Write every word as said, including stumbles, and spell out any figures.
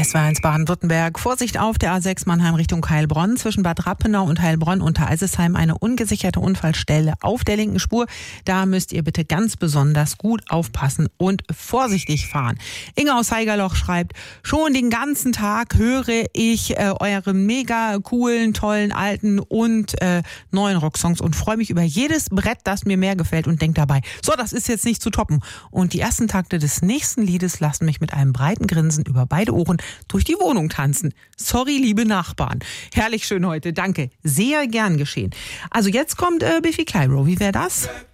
S W R eins Baden-Württemberg. Vorsicht auf der A sechs Mannheim Richtung Heilbronn. Zwischen Bad Rappenau und Heilbronn unter Eisesheim eine ungesicherte Unfallstelle auf der linken Spur. Da müsst ihr bitte ganz besonders gut aufpassen und vorsichtig fahren. Inge aus Haigerloch schreibt, schon den ganzen Tag höre ich äh, eure mega coolen, tollen, alten und äh, neuen Rocksongs und freue mich über jedes Brett, das mir mehr gefällt und denke dabei, so, das ist jetzt nicht zu toppen. Und die ersten Takte des nächsten Liedes lassen mich mit einem breiten Grinsen über beide Ohren durch die Wohnung tanzen. Sorry, liebe Nachbarn. Herrlich schön heute, danke. Sehr gern geschehen. Also jetzt kommt äh, Biffy Clyro. Wie wäre das?